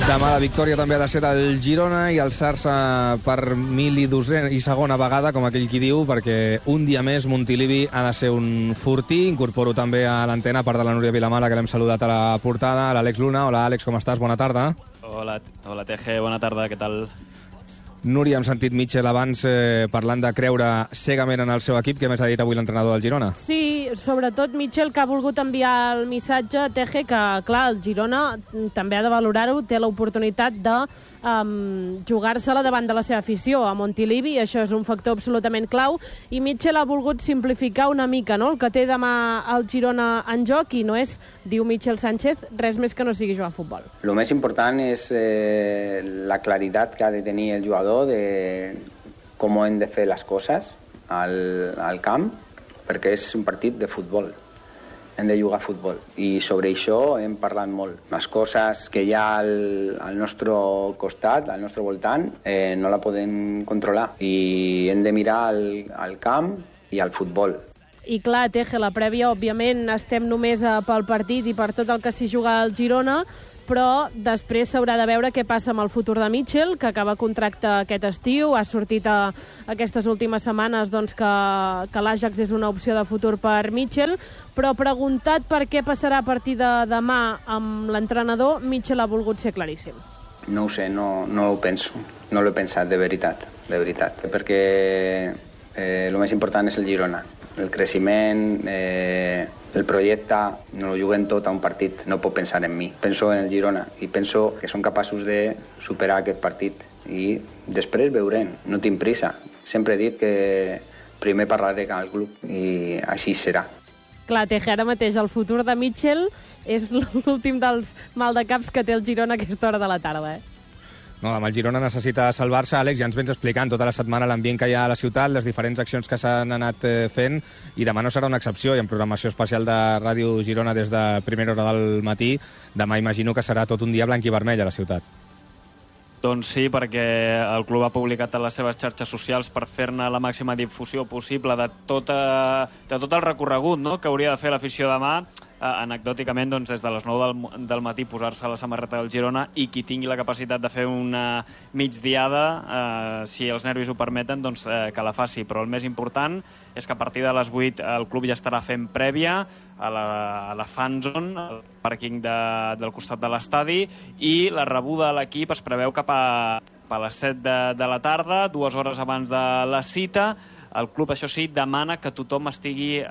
Demà la victòria també ha de ser del Girona i alçar-se per 1200 vegada, com aquell qui diu, perquè un dia més Montilivi ha de ser un fortí. Incorporo també a l'antena, a part de la Núria Vilamala, que l'hem saludat a la portada, a l'Àlex Luna. Hola, Àlex, com estàs? Bona tarda. Hola, Teje, bona tarda, què tal? Núria, hem sentit Mitchell abans parlant de creure cegament en el seu equip. Què més ha dit avui l'entrenador del Girona? Sí, sobretot Mitchell, que ha volgut enviar el missatge, Teje, que clar, el Girona també ha de valorar-ho, té l'oportunitat de jugar-se-la davant de la seva afició a Montilivi, això és un factor absolutament clau, i Mitchell ha volgut simplificar una mica, no?, el que té demà el Girona en joc, i no és, diu Mitchell Sánchez, res més que no sigui jugar a futbol. Lo més important és la claritat que ha de tenir el jugador de com hem de fer les coses al camp, perquè és un partit de futbol, hem de jugar a futbol, i sobre això hem parlat molt. Les coses que hi ha al nostre costat, al nostre voltant, no la podem controlar, i hem de mirar al camp i al futbol. I clar, Teje, la prèvia, òbviament, estem només pel partit i per tot el que s'hi juga al Girona, però després s'haurà de veure què passa amb el futur de Mitchell, que acaba contracte aquest estiu. Ha sortit aquestes últimes setmanes doncs, que l'Ajax és una opció de futur per Mitchell, però preguntat per què passarà a partir de demà amb l'entrenador, Mitchell ha volgut ser claríssim. No ho sé, no ho penso, no l'he pensat de veritat, perquè el més important és el Girona. El creixement, el projecte, no ho juguem tot a un partit, no puc pensar en mi. Penso en el Girona i penso que són capaços de superar aquest partit i després veurem, no tinc prisa. Sempre he dit que primer parlaré amb el club i així serà. Clar, Teje, ara mateix el futur de Mitchell és l'últim dels maldecaps que té el Girona a aquesta hora de la tarda, No, amb el Girona necessita salvar-se. Àlex, ja ens vens explicant tota la setmana l'ambient que hi ha a la ciutat, les diferents accions que s'han anat fent, i demà no serà una excepció. Hi ha programació especial de Ràdio Girona des de primera hora del matí. Demà imagino que serà tot un dia blanc i vermell a la ciutat. Doncs sí, perquè el club ha publicat a les seves xarxes socials per fer-ne la màxima difusió possible de tot el recorregut, no?, que hauria de fer l'afició demà. Anecdòticament, doncs, des de les 9 del matí posar-se la samarreta del Girona, i qui tingui la capacitat de fer una migdiada, si els nervis ho permeten, doncs que la faci. Però el més important és que a partir de les 8 el club ja estarà fent prèvia a la fan zone, al pàrquing del costat de l'estadi, i la rebuda a l'equip es preveu cap a les 7 de la tarda, 2 hores abans de la cita. El club, això sí, demana que tothom estigui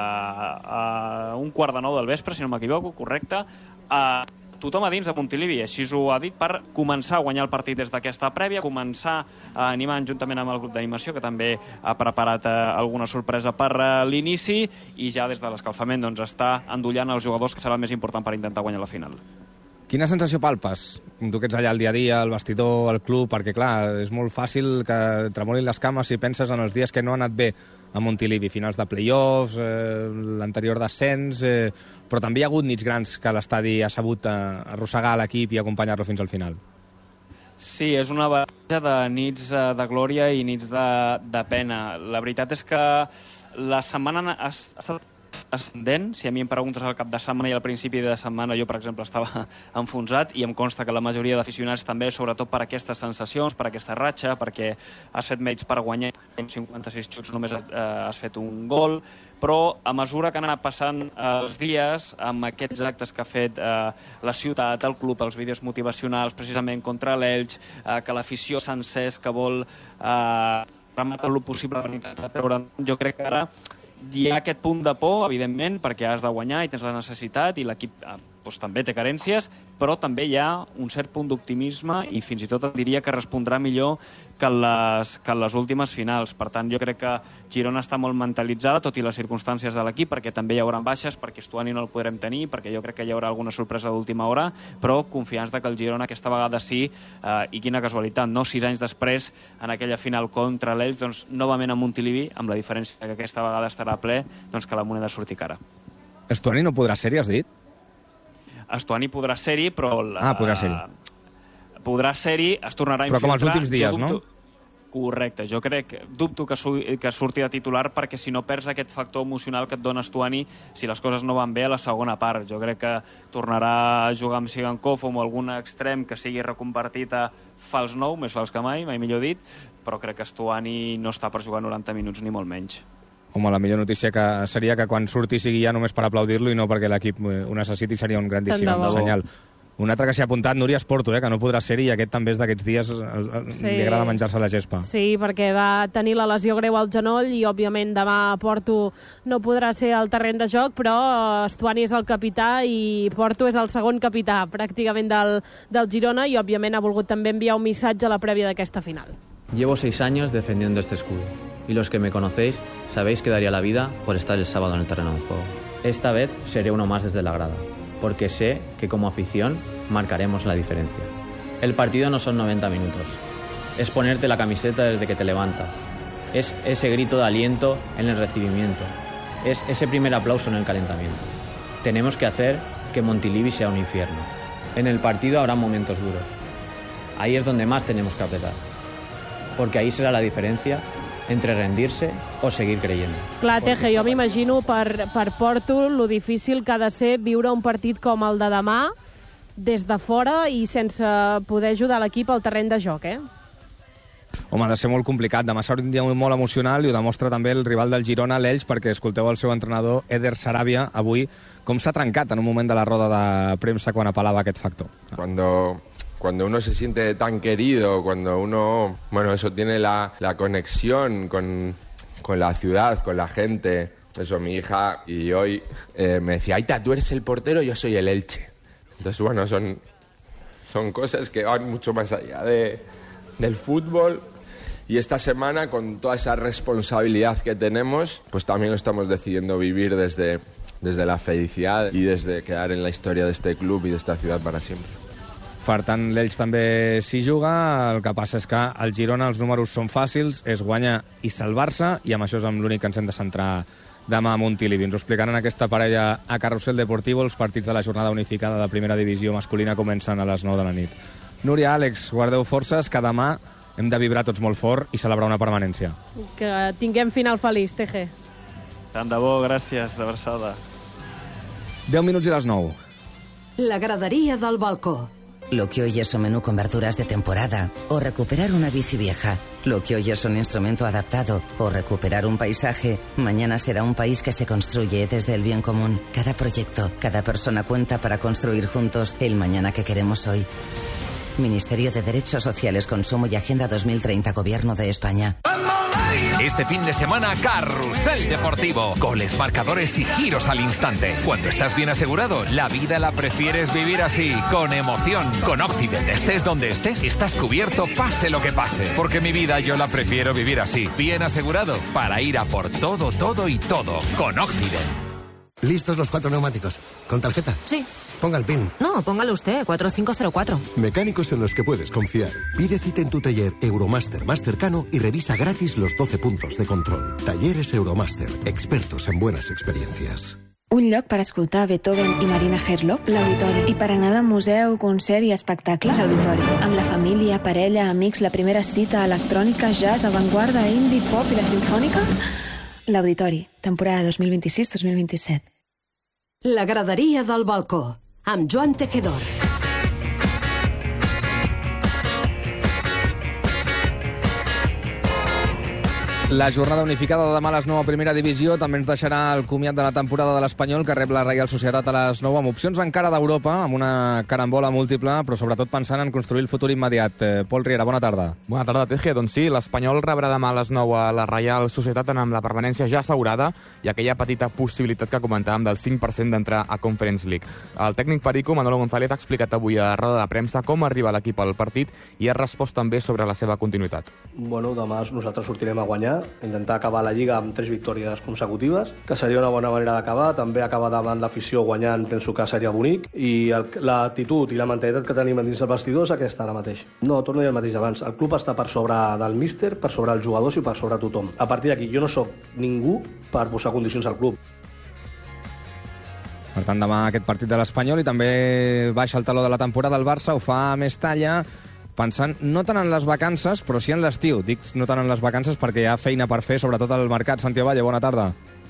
a 1:15 del vespre, si no m'equivoco, correcte, tothom a dins de Montilivi. Així ho ha dit, per començar a guanyar el partit des d'aquesta prèvia, començar animant juntament amb el grup d'animació, que també ha preparat alguna sorpresa per l'inici, i ja des de l'escalfament doncs, està endollant els jugadors, que serà el més important per intentar guanyar la final. Quina sensació palpes? Tu que ets allà al dia a dia, al vestidor, al club, perquè clar, és molt fàcil que tremolin les cames si penses en els dies que no han anat bé a Montilivi, finals de play-offs, l'anterior descens, però també hi ha hagut nits grans que l'estadi ha sabut arrossegar l'equip i acompanyar-lo fins al final. Sí, és una barreja de nits de glòria i nits de pena. La veritat és que la setmana ha estat ascendent. Si a mi em preguntes al cap de setmana i al principi de setmana, jo, per exemple, estava enfonsat, i em consta que la majoria d'aficionats també, sobretot per aquestes sensacions, per aquesta ratxa, perquè has fet mèrits per guanyar, en 56 xuts només has fet un gol, però a mesura que han anat passant els dies, amb aquests actes que ha fet la ciutat, el club, els vídeos motivacionals, precisament contra l'Elx, que l'afició s'ha encès, que vol rematar el possible per intentar treure, jo crec que ara hi ha aquest punt de por, evidentment, perquè has de guanyar i tens la necessitat, i l'equip doncs, també té carències, però també hi ha un cert punt d'optimisme, i fins i tot diria que respondrà millor que en les últimes finals. Per tant, jo crec que Girona està molt mentalitzada, tot i les circumstàncies de l'equip, perquè també hi haurà baixes, perquè Stuani no el podrem tenir, perquè jo crec que hi haurà alguna sorpresa d'última hora, però confiants que el Girona aquesta vegada sí, i quina casualitat, no? 6 anys després, en aquella final contra l'Elx, doncs novament a Montilivi, amb la diferència que aquesta vegada estarà ple, doncs que la moneda surti cara. Stuani no podrà ser-hi, has dit? Stuani podrà ser-hi, però... podrà ser-hi. Podrà ser-hi, es tornarà a infiltrar... Però com els últims dies, no? Correcte, jo dubto que surti de titular, perquè si no perds aquest factor emocional que et dona Stuani si les coses no van bé a la segona part. Jo crec que tornarà a jugar amb Sigankov o amb algun extrem que sigui reconvertit a fals nou, més fals que mai millor dit, però crec que Stuani no està per jugar 90 minuts ni molt menys. Home, la millor notícia seria que quan surti sigui ja només per aplaudir-lo i no perquè l'equip ho necessiti, seria un grandíssim senyal. Un altre que s'hi ha apuntat, Núria, és Porto, que no podrà ser-hi, i aquest també és d'aquests dies, li agrada menjar-se la gespa. Sí, perquè va tenir la lesió greu al genoll i, òbviament, demà Porto no podrà ser al terreny de joc, però Stuani és el capità i Porto és el segon capità, pràcticament, del Girona, i, òbviament, ha volgut també enviar un missatge a la prèvia d'aquesta final. Llevo 6 años defendiendo este escudo, y los que me conocéis sabéis que daría la vida por estar el sábado en el terreno de juego. Esta vez seré uno más desde la grada, porque sé que como afición marcaremos la diferencia. El partido no son 90 minutos. Es ponerte la camiseta desde que te levantas. Es ese grito de aliento en el recibimiento. Es ese primer aplauso en el calentamiento. Tenemos que hacer que Montilivi sea un infierno. En el partido habrá momentos duros. Ahí es donde más tenemos que apretar. Porque ahí será la diferencia entre rendirse o seguir creyendo. Clar, Teje, jo m'imagino per Porto lo difícil que ha de ser viure un partit com el de demà des de fora i sense poder ajudar l'equip al terreny de joc, Home, ha de ser molt complicat. Demà serà un dia molt emocional i ho demostra també el rival del Girona, l'Elx, perquè escolteu el seu entrenador, Eder Sarabia, avui, com s'ha trencat en un moment de la roda de premsa quan apel·lava aquest factor. Cuando uno se siente tan querido, cuando uno, eso tiene la conexión con la ciudad, con la gente. Eso, mi hija y hoy me decía, Aita, tú eres el portero, yo soy el Elche. Entonces, son cosas que van mucho más allá del fútbol. Y esta semana, con toda esa responsabilidad que tenemos, pues también lo estamos decidiendo vivir desde la felicidad y desde quedar en la historia de este club y de esta ciudad para siempre. Per tant, l'Elx també s'hi juga. El que passa és que al Girona els números són fàcils, és guanyar i salvar-se, i amb això és amb l'únic que ens hem de centrar demà a Montilivi. Ens ho explicaran aquesta parella a Carrusel Deportivo. Els partits de la jornada unificada de primera divisió masculina comencen a les 9 de la nit. Núria, Àlex, guardeu forces, que demà hem de vibrar tots molt fort i celebrar una permanència. Que tinguem final feliç, Teje. Tant de bo, gràcies, abraçada. 10 minuts i les 9. La gradería del balcó. Lo que hoy es un menú con verduras de temporada, o recuperar una bici vieja. Lo que hoy es un instrumento adaptado, o recuperar un paisaje, mañana será un país que se construye desde el bien común. Cada proyecto, cada persona cuenta para construir juntos el mañana que queremos hoy. Ministerio de Derechos Sociales, Consumo y Agenda 2030, Gobierno de España. Este fin de semana, Carrusel Deportivo. Goles, marcadores y giros al instante. Cuando estás bien asegurado, la vida la prefieres vivir así, con emoción. Con Occident, estés donde estés, estás cubierto, pase lo que pase. Porque mi vida yo la prefiero vivir así, bien asegurado, para ir a por todo, todo y todo. Con Occident. ¿Listos los 4 neumáticos? ¿Con tarjeta? Sí. Ponga el PIN. No, póngalo usted, 4504. Mecánicos en los que puedes confiar. Pide cita en tu taller Euromaster más cercano y revisa gratis los 12 puntos de control. Talleres Euromaster, expertos en buenas experiencias. Un lloc per escoltar Beethoven i Marina Herlop, l'Auditori. I per anar de museu, concert i espectacle, l'Auditori. Amb la família, parella, amics, la primera cita, electrònica, jazz, avantguarda, indie, pop i la sinfònica... L'Auditori, temporada 2026-2027. La graderia del balcó, amb Joan Tejedor. La jornada unificada de demà a les 9 a primera divisió també ens deixarà el comiat de la temporada de l'Espanyol, que rep la Reial Societat a les 9, amb opcions encara d'Europa, amb una carambola múltiple, però sobretot pensant en construir el futur immediat. Pol Riera, bona tarda. Bona tarda, Teje. Doncs sí, l'Espanyol rebrà demà a les 9 a la Reial Societat amb la permanència ja assegurada i aquella petita possibilitat que comentàvem del 5% d'entrar a Conference League. El tècnic perico, Manolo González, ha explicat avui a la roda de premsa com arriba l'equip al partit i ha respost també sobre la seva continuïtat. Bueno, demà nosaltres sortirem a guanyar, intentar acabar la Lliga amb 3 victòries consecutives, que seria una bona manera d'acabar. També acabar davant l'afició guanyant, penso que seria bonic, i l'actitud i la mentalitat que tenim dins el vestidor és aquesta ara mateix. No, torno a dir el mateix abans. El club està per sobre del míster, per sobre els jugadors i per sobre tothom. A partir d'aquí, jo no sóc ningú per posar condicions al club. Per tant, demà aquest partit de l'Espanyol, i també baixa el taló de la temporada del Barça, ho fa a Mestalla, pensant no tant en les vacances, però sí en l'estiu. Dic no tant en les vacances perquè hi ha feina per fer, sobretot al mercat. Santi Ovalle, bona tarda.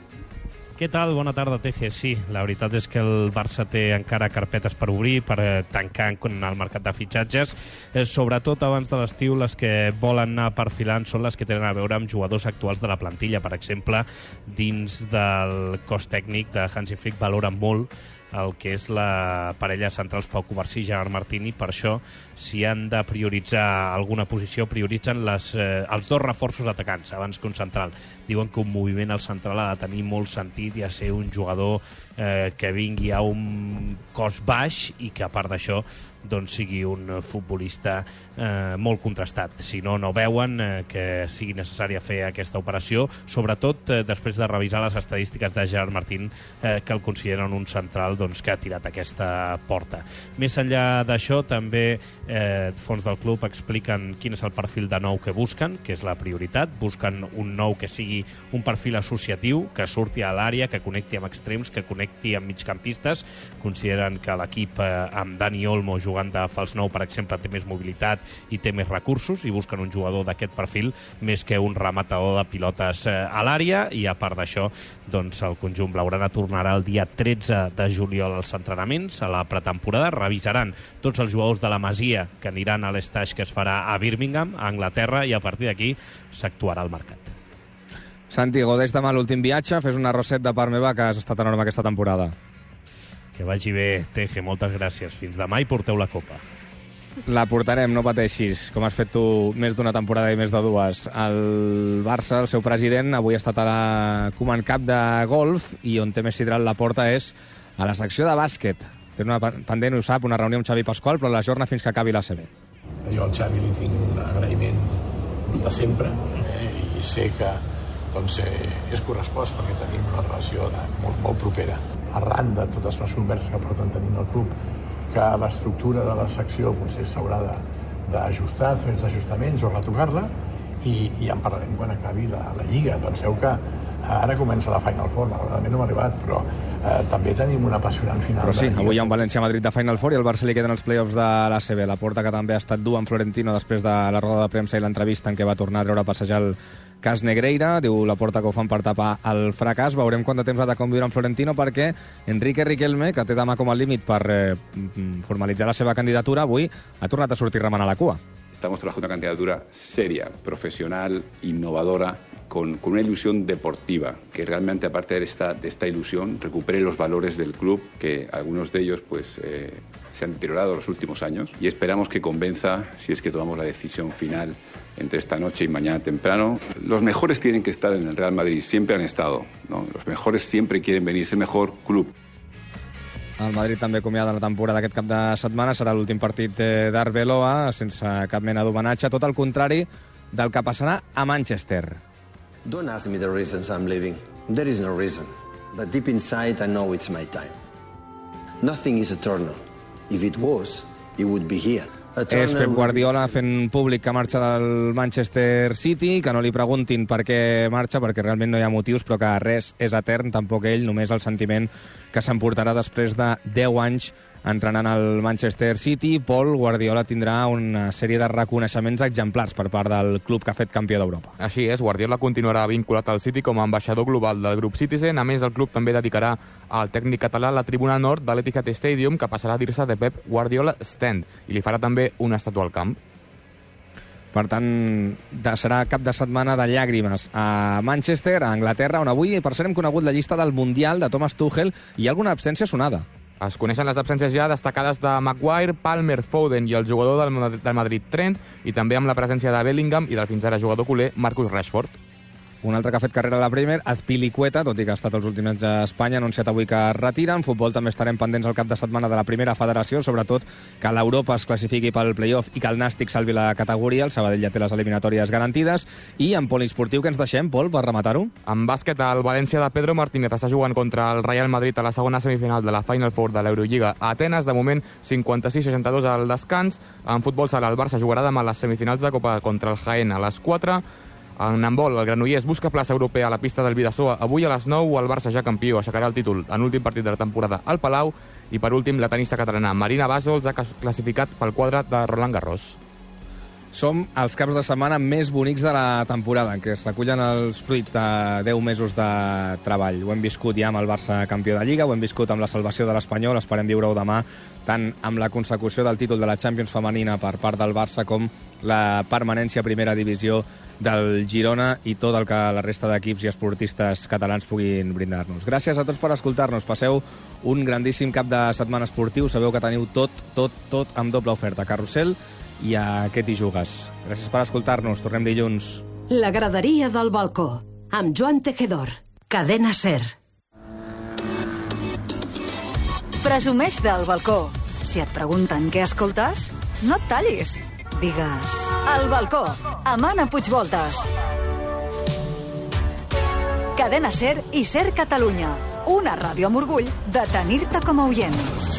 Què tal? Bona tarda, Teje. Sí, la veritat és que el Barça té encara carpetes per obrir, per tancar en el mercat de fitxatges. Sobretot abans de l'estiu, les que volen anar perfilant són les que tenen a veure amb jugadors actuals de la plantilla. Per exemple, dins del cos tècnic de Hansi Flick valoren molt el que és la parella centrals Pau Covarsí i Gerard Martini. Per això, si han de prioritzar alguna posició, prioritzen els dos reforços atacants abans que un central. Diuen que un moviment al central ha de tenir molt sentit i ha de ser un jugador que vingui a un cos baix i que, a part d'això, doncs sigui un futbolista molt contrastat. Si no, no veuen que sigui necessària fer aquesta operació, sobretot després de revisar les estadístiques de Gerard Martín, que el consideren un central que ha tirat aquesta porta. Més enllà d'això, també fons del club expliquen quin és el perfil de nou que busquen, que és la prioritat. Busquen un nou que sigui un perfil associatiu, que surti a l'àrea, que connecti amb extrems, que connecti amb migcampistes. Consideren que l'equip amb Dani Olmo jugant de fals nou, per exemple, té més mobilitat i té més recursos, i busquen un jugador d'aquest perfil més que un rematador de pilotes a l'àrea. I a part d'això, doncs el conjunt blaugrana tornarà el dia 13 de juliol als entrenaments, a la pretemporada. Revisaran tots els jugadors de la Masia que aniran a l'estage que es farà a Birmingham, a Anglaterra, i a partir d'aquí s'actuarà al mercat. Santi, godeix demà l'últim viatge, fes un arrosset de part meva, que has estat enorme aquesta temporada. Que vagi bé, Teje, moltes gràcies. Fins demà i porteu la copa. La portarem, no pateixis, com has fet tu més d'una temporada i més de dues. El Barça, el seu president, avui ha estat a la Koeman Cup de golf, i on té més sidral la porta és a la secció de bàsquet. Té una pendent, ho sap, una reunió amb Xavi Pasqual, però la jorna fins que acabi l'ACB. Jo al Xavi li tinc un agraïment de sempre, i sé que és correspost perquè tenim una relació molt propera. Arran de totes les converses que porten tenint el club, que l'estructura de la secció potser s'haurà d'ajustar, fer els ajustaments o retocar-la, i ja en parlarem quan acabi la Lliga. Penseu que ara comença la Final Four, malauradament no hem arribat, però també tenim un apassionant final. Però sí, avui hi ha un València-Madrid de Final Four i al Barça li queden els play-offs de l'ACB. La porta que també ha estat dur amb Florentino després de la roda de premsa i l'entrevista en què va tornar a treure a passejar el cas Negreira. Diu la porta que ho fan per tapar el fracàs. Veurem quant de temps ha de conviure amb Florentino, perquè Enrique Riquelme, que té demà com a límit per formalitzar la seva candidatura, avui ha tornat a sortir remant a la cua. Estamos trabajando una candidatura seria, profesional, innovadora, con una ilusión deportiva, que realmente, aparte de esta ilusión, recupere los valores del club, que algunos de ellos se han deteriorado en los últimos años, y esperamos que convenza, si es que tomamos la decisión final entre esta noche y mañana temprano. Los mejores tienen que estar en el Real Madrid, siempre han estado, ¿no? Los mejores siempre quieren venir, es el mejor club. El Madrid també acomiada la temporada aquest cap de setmana. Serà l'últim partit d'Arbeloa, sense cap mena d'homenatge. Tot el contrari del que passarà a Manchester. Don't ask me the reasons I'm leaving. There is no reason. But deep inside I know it's my time. Nothing is eternal. If it was, it would be here. És Pep Guardiola fent públic que marxa del Manchester City, que no li preguntin per què marxa, perquè realment no hi ha motius, però que res és etern, tampoc ell, només el sentiment que s'emportarà després de 10 anys entrenant al Manchester City. Pol, Guardiola tindrà una sèrie de reconeixements exemplars per part del club que ha fet campió d'Europa. Així és, Guardiola continuarà vinculat al City com a ambaixador global del grup Citizen. A més, el club també dedicarà al tècnic català la tribuna nord de l'Etihad Stadium, que passarà a dir-se de Pep Guardiola Stand, i li farà també una estàtua al camp. Per tant, serà cap de setmana de llàgrimes a Manchester, a Anglaterra, on avui, per cert, hem conegut la llista del Mundial de Thomas Tuchel i hi ha alguna absència sonada. Es coneixen les absències ja destacades de Maguire, Palmer, Foden i el jugador del Madrid Trent, i també amb la presència de Bellingham i del fins ara jugador culer Marcus Rashford. Un altre que ha fet carrera a la Premier, Azpilicueta, tot i que ha estat els últims anys a Espanya, ha anunciat avui que es retira. En futbol també estarem pendents al cap de setmana de la primera federació, sobretot que l'Europa es classifiqui pel play-off i que el Nàstic salvi la categoria. El Sabadell ja té les eliminatòries garantides. I en poliesportiu, que ens deixem, Pol, per rematar-ho? En bàsquet, el València de Pedro Martínez està jugant contra el Real Madrid a la segona semifinal de la Final Four de l'Eurolliga a Atenes. De moment, 56-62 al descans. En futbol sala, el Barça jugarà demà a les semifinals de Copa contra el Jaén a les 4. En handbol, el Granollers busca plaça europea a la pista del Bidasoa. Avui a les 9 el Barça, ja campió, aixecarà el títol en l'últim partit de la temporada al Palau. I per últim, la tenista catalana Marina Bàsols ha classificat pel quadre de Roland Garros. Som els caps de setmana més bonics de la temporada, en què es recullen els fruits de 10 mesos de treball. Ho hem viscut ja amb el Barça campió de Lliga, ho hem viscut amb la salvació de l'Espanyol, esperem viure-ho demà, tant amb la consecució del títol de la Champions femenina per part del Barça com la permanència a primera divisió del Girona i tot el que la resta d'equips i esportistes catalans puguin brindar-nos. Gràcies a tots per escoltar-nos. Passeu un grandíssim cap de setmana esportiu. Sabeu que teniu tot amb doble oferta. Carrusel i a Què t'hi jugues. Gràcies per escoltar-nos. Tornem dilluns. La graderia del balcó, amb Joan Tejedor. Cadena SER. Presumeix del balcó. Si et pregunten què escoltes, no et tallis. Digues, El balcó, amb Anna Puigvoltes. Cadena SER i SER Catalunya. Una ràdio amb orgull de tenir-te com a oient.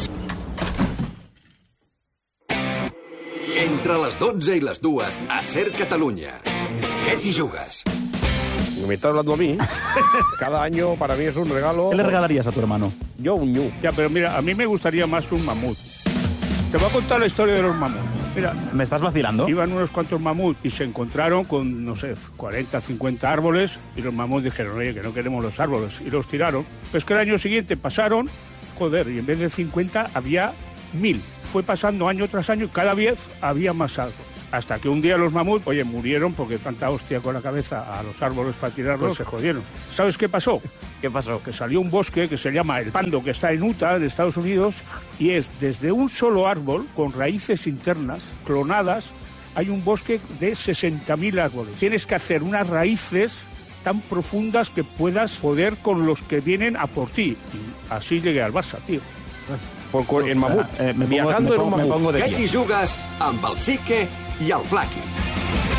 Entre les 12 i les 2 a SER Catalunya. ¿Qué t'hi jugues? Me está hablando a mí. Cada año para mí es un regalo. ¿Qué le regalarías a tu hermano? Yo un ñu. Ya, pero mira, a mí me gustaría más un mamut. Te voy a contar la historia de los mamuts. Mira, ¿me estás vacilando? Iban unos cuantos mamuts y se encontraron con, no sé, 40, 50 árboles y los mamuts dijeron, oye, que no queremos los árboles, y los tiraron. Pues que el año siguiente pasaron, joder, y en vez de 50 había 1000. Fue pasando año tras año y cada vez había más árboles. Hasta que un día los mamuts, oye, murieron porque tanta hostia con la cabeza a los árboles para tirarlos, se jodieron. ¿Sabes qué pasó? ¿Qué pasó? Que salió un bosque que se llama el Pando, que está en Utah, en Estados Unidos, y es desde un solo árbol, con raíces internas, clonadas, hay un bosque de 60.000 árboles. Tienes que hacer unas raíces tan profundas que puedas poder con los que vienen a por ti. Y así llegué al Barça, tío. En mamut. Viajando en un mamut. Què t'hi jugues amb el Sique i el Flaqui?